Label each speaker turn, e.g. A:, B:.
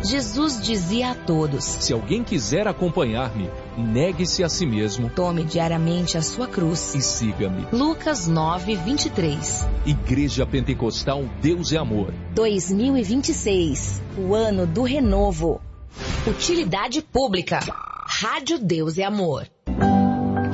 A: Jesus dizia a todos:
B: se alguém quiser acompanhar-me, negue-se a si mesmo.
A: Tome diariamente a sua cruz
B: e siga-me.
A: Lucas 9:23.
B: Igreja Pentecostal Deus é Amor.
A: 2026, o ano do renovo. Utilidade pública. Rádio Deus é Amor.